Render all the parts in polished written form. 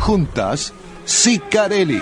Juntas, Sicarelli.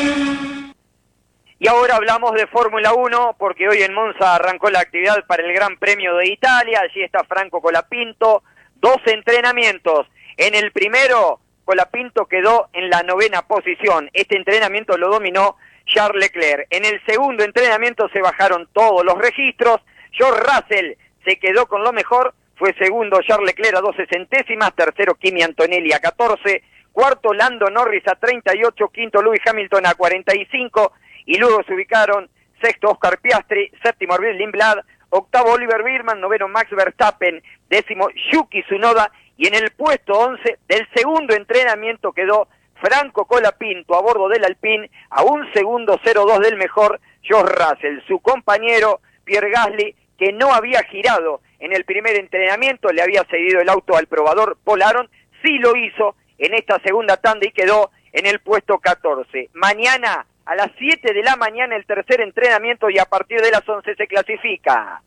Y ahora hablamos de Fórmula 1, porque hoy en Monza arrancó la actividad para el Gran Premio de Italia. Allí está Franco Colapinto, 2 entrenamientos. En el primero, Colapinto quedó en la 9ª posición. Este entrenamiento lo dominó Charles Leclerc. En el segundo entrenamiento se bajaron todos los registros. George Russell se quedó con lo mejor, fue segundo Charles Leclerc a 12 centésimas, tercero Kimi Antonelli a 14, cuarto Lando Norris a 38, quinto Lewis Hamilton a 45, y luego se ubicaron sexto Oscar Piastri, séptimo Arvid Lindblad, octavo Oliver Biermann, noveno Max Verstappen, décimo Yuki Tsunoda, y en el puesto 11 del segundo entrenamiento quedó Franco Colapinto a bordo del Alpine, a un segundo 0-2 del mejor George Russell. Su compañero Pierre Gasly, que no había girado en el primer entrenamiento, le había cedido el auto al probador Paul Aron, sí lo hizo en esta segunda tanda y quedó en el puesto 14. Mañana a las 7 de la mañana el tercer entrenamiento y a partir de las 11 se clasifica.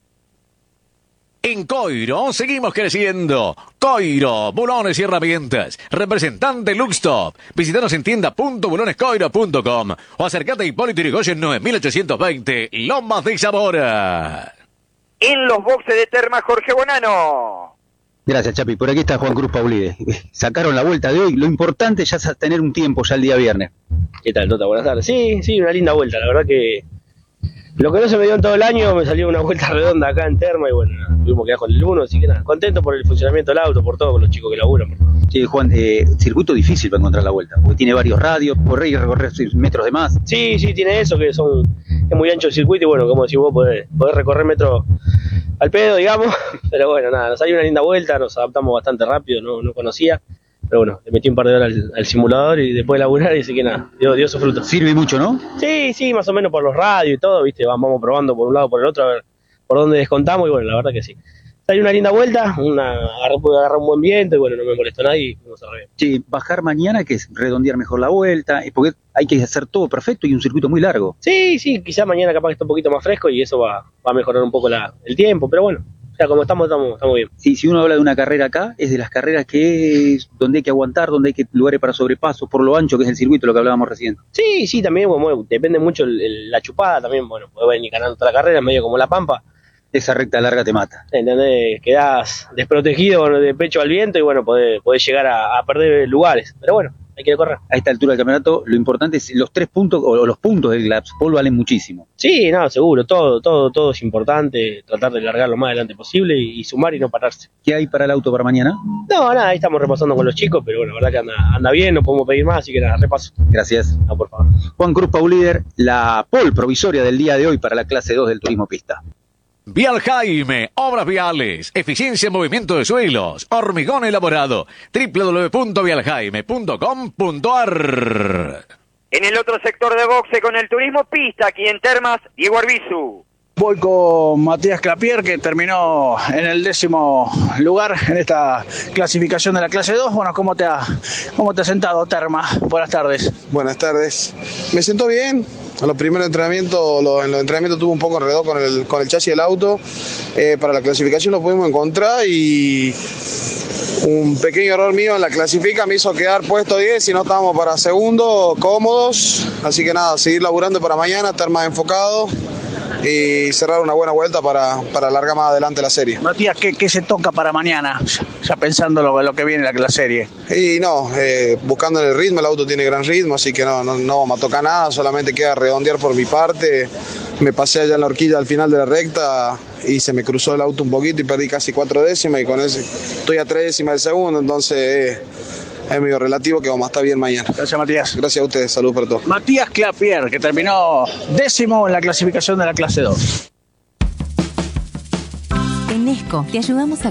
En Coiro seguimos creciendo. Coiro, bulones y herramientas. Representante Luxtop. Visítanos en tienda.bulonescoiro.com o acercate a Hipólito Yrigoyen 9820, Lomas de Zamora. En los boxes de Termas, Jorge Bonano. Gracias, Chapi. Por aquí está Juan Cruz Paulide. Sacaron la vuelta de hoy. Lo importante ya es tener un tiempo ya el día viernes. ¿Qué tal, Tota? Buenas tardes. Sí, una linda vuelta. La verdad que lo que no se me dio en todo el año me salió una vuelta redonda acá en Terma y bueno, tuvimos que quedar con el 1, así que nada, contento por el funcionamiento del auto, por todo, con los chicos que laburan. Por todo. Sí, Juan, circuito difícil para encontrar la vuelta, porque tiene varios radios, correr y recorrer metros de más. Sí, tiene eso, que es muy ancho el circuito y bueno, como decís vos, podés recorrer metros al pedo, digamos, pero bueno, nada, nos salió una linda vuelta, nos adaptamos bastante rápido, no conocía, pero bueno, le metí un par de horas al simulador y después de laburar y así que nada, dio su fruto. Sirve mucho, ¿no? Sí, más o menos por los radios y todo, viste, vamos probando por un lado por el otro, a ver por dónde descontamos y bueno, la verdad que sí. Salió una linda vuelta, pude agarrar un buen viento y bueno, no me molestó nadie y fuimos a re bien. Sí, bajar mañana, que es redondear mejor la vuelta, porque hay que hacer todo perfecto y un circuito muy largo. Sí, quizás mañana capaz que está un poquito más fresco y eso va a mejorar un poco el tiempo, pero bueno, o sea, como estamos bien. Sí, si uno habla de una carrera acá, es de las carreras que es donde hay que aguantar, donde hay lugares para sobrepasos, por lo ancho que es el circuito, lo que hablábamos recién. Sí, también, bueno, depende mucho la chupada también, bueno, podés venir ganando toda la carrera, medio como la Pampa. Esa recta larga te mata. ¿Entendés? Quedás desprotegido de pecho al viento y bueno, podés llegar a perder lugares. Pero bueno, hay que correr. A esta altura del campeonato, lo importante es los 3 puntos o los puntos del Glaps Paul valen muchísimo. Sí, no, seguro, todo es importante, tratar de largar lo más adelante posible y sumar y no pararse. ¿Qué hay para el auto para mañana? No, nada, ahí estamos repasando con los chicos, pero bueno, la verdad que anda bien, no podemos pedir más, así que nada, repaso. Gracias. No, por favor. Juan Cruz Paulíder, la pole provisoria del día de hoy para la clase 2 del turismo pista. Vial Jaime, obras viales, eficiencia en movimiento de suelos, hormigón elaborado, www.vialjaime.com.ar. En el otro sector de boxe con el turismo pista, aquí en Termas, Diego Arbizu. Voy con Matías Clapier, que terminó en el 10º lugar en esta clasificación de la clase 2. Bueno, ¿cómo te ha sentado, Terma? Buenas tardes. Buenas tardes. Me sentó bien. En los primeros entrenamientos, en los entrenamientos tuve un poco enredado con el chasis del auto. Para la clasificación lo pudimos encontrar y un pequeño error mío en la clasifica me hizo quedar puesto 10 y no estábamos para segundo, cómodos. Así que nada, seguir laburando para mañana, estar más enfocado y cerrar una buena vuelta para alargar más adelante la serie. Matías, ¿qué se toca para mañana? Ya pensando lo que viene la serie. Y no, buscando el ritmo, el auto tiene gran ritmo, así que no vamos a tocar nada, solamente queda redondear por mi parte. Me pasé allá en la horquilla al final de la recta y se me cruzó el auto un poquito y perdí casi 4 décimas y con eso estoy a 3 décimas del segundo, entonces es medio relativo que vamos a estar bien mañana. Gracias, Matías. Gracias a ustedes, salud para todos. Matías Clapier, que terminó 10º en la clasificación de la clase 2. En Nesco te ayudamos a